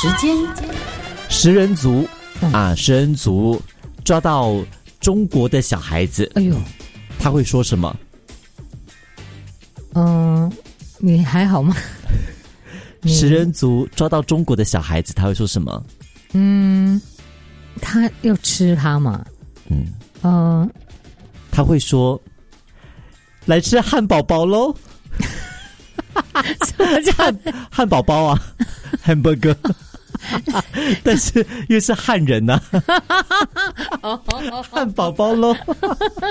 时间。 食人族食人族抓到中国的小孩子， 哎呦， 他会说什么？ 你还好吗？ 食人族抓到中国的小孩子，他会说什么？ 他要吃他嘛？ 他会说来吃汉堡包咯。 什么叫汉堡包啊？hamburger。但是因为是汉人呐、汉堡包咯。